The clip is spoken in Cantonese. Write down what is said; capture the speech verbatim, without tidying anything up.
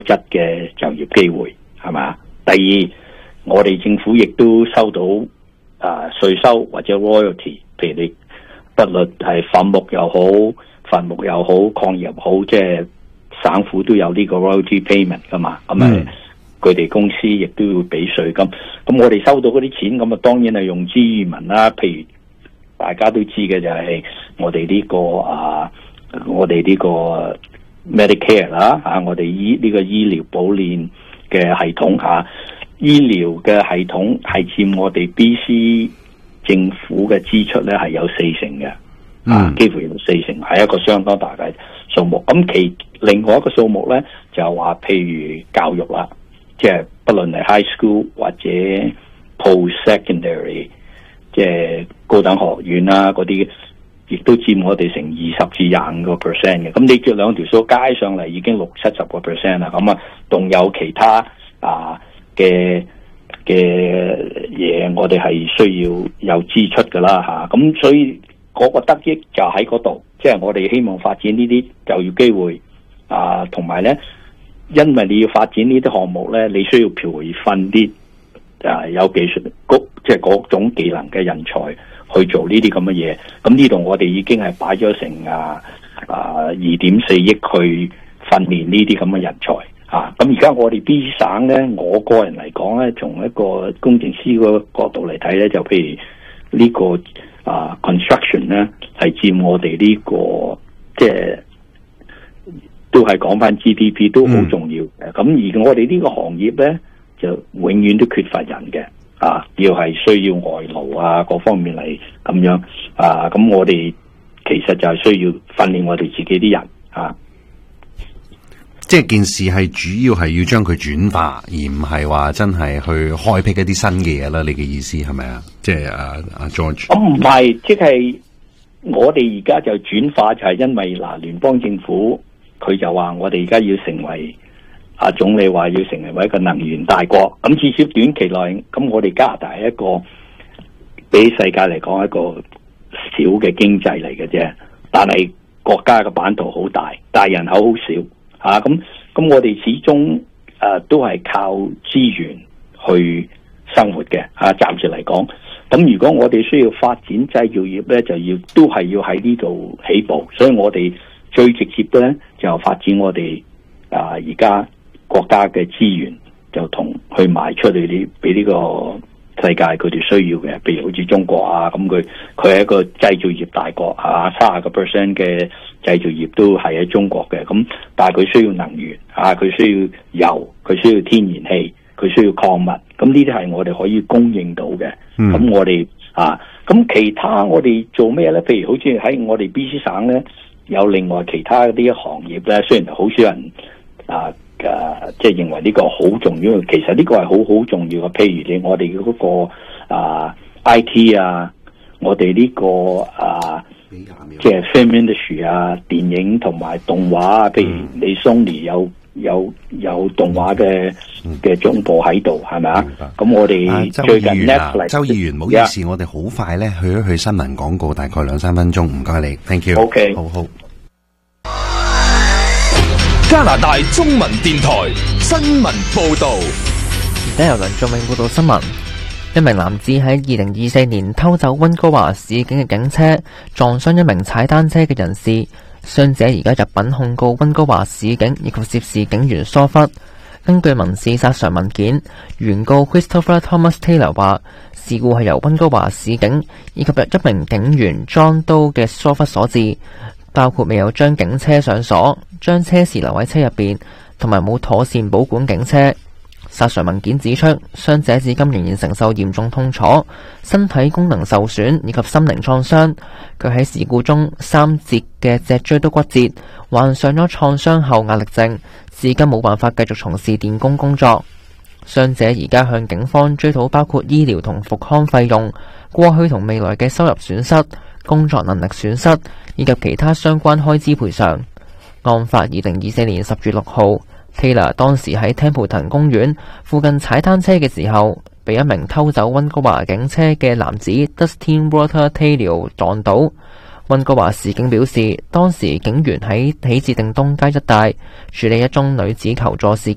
質嘅就業機會，係嘛？第二，我哋政府亦都收到啊稅收或者 royalty， 譬如你不論係伐木又好、伐木又好、礦業又好，即係省府都有呢個 royalty payment 噶嘛。咁誒，佢哋公司亦都要俾稅金。咁我哋收到嗰啲錢，咁啊當然係用之於民啦。譬如大家都知嘅就係我哋呢、這個啊，我哋呢個 Medicare 啦，啊，我哋醫呢、這個醫療保險嘅系統嚇、啊，醫療嘅系統係佔我哋 B C 政府嘅支出咧係有四成嘅，啊，幾乎有四成，係一個相當大嘅數目。咁其另外一個數目咧就係話，譬如教育啦，即係不論係 high school 或者 post secondary， 即係高等學院啦嗰啲，亦都佔我哋成二十至廿五個 percent 嘅。咁你叫兩條數加上嚟已經六七十個 percent 啦。咁啊，仲有其他啊嘅嘅嘢，我哋係需要有支出噶啦吓。咁所以嗰個得益就喺嗰度，即係我哋希望發展呢啲就業機會啊，同埋咧，因為你要發展呢啲項目咧，你需要培訓啲啊有技術高，即係各種技能嘅人才去做呢啲咁嘅嘢。咁呢度我哋已經係擺咗成啊啊二點四億去訓練呢啲咁嘅人才啊。咁而家我哋 B 省咧，我個人嚟講咧，從一個工程師個角度嚟睇咧，就譬如呢個啊 construction 咧，係佔我哋呢個即係都係講翻 G D P 都好重要嘅。咁、嗯、而我哋呢個行業咧，就永遠都缺乏人嘅。啊，要係需要外勞啊，各方面嚟咁樣啊，咁我哋其實就係需要訓練我哋自己啲人啊。 即係件事係主要係要將佢轉化，而唔係話真係去開闢一啲新嘅嘢啦。你嘅意思係咪啊？即係阿阿 George。 咁唔係，即係我哋而家就轉化，就係因為嗱，聯邦政府佢就話我哋而家要成為。啊，總理話要成為一個能源大國，咁至少短期內，咁我哋加拿大係一個比世界嚟講一個小嘅經濟嚟嘅啫，但係國家嘅版圖好大，但係人口好少，吓咁咁我哋始終誒、啊、都係靠資源去生活嘅，吓、啊、暫時嚟講，咁如果我哋需要發展製造業咧，就要都係要喺呢度起步，所以我哋最直接咧就發展我哋啊而家。國家嘅資源就同去賣出去啲俾呢個世界佢哋需要嘅，譬如好似中國啊，咁佢佢係一個製造業大國啊，三十個 percent 嘅製造業都係喺中國嘅，咁但係佢需要能源啊，佢需要油，佢需要天然氣，佢需要礦物，咁呢啲係我哋可以供應到嘅。咁、嗯、我哋啊，咁其他我哋做咩咧？譬如好似喺我哋 B C 省咧，有另外其他啲行業咧，雖然好少人啊。誒、呃，即係認為呢個好重要，其實呢個係好好重要嘅。譬如你我哋嗰、那個啊 I T 啊，我哋呢、這個啊，即係 film industry 啊，電影同埋動畫啊，譬如你 Sony 有有有動畫嘅嘅總部喺度，係咪啊？咁我哋最近 Netflix， 周議員，唔好意思， yeah. 我哋好快咧去一去新聞廣告，大概兩三分鐘，唔該你 ，thank you。OK， 好好。 加拿大中文電台新聞報道。 而家由梁仲永報道新聞。一名男子喺二零二四年偷走溫哥華市警嘅警車，撞傷一名踩單車嘅人士。傷者而家入稟控告溫哥華市警以及涉事警員疏忽。根據民事索償文件，原告 Christopher Thomas Taylor 話，事故係由溫哥華市警以及一名警員裝刀嘅疏忽所致。包括未有將警車上鎖，將車匙留喺車入邊，同埋冇妥善保管警車。索償文件指出，傷者至今仍然承受嚴重痛楚、身體功能受損以及心靈創傷。佢喺事故中三節嘅脊椎都骨折，患上咗創傷後壓力症，至今冇辦法繼續從事電工工作。傷者而家向警方追討包括醫療同復康費用、過去同未來嘅收入損失、工作能力損失以及其他相關開支賠償。案發二零二四年十月六號 Taylor 當時喺 Templeton 公園附近踩單車嘅時候，被一名偷走溫哥華警車嘅男子 Dustin Walter Taylor 撞倒。溫哥華市警表示，當時警員喺喜字定東街一帶處理一宗女子求助事件。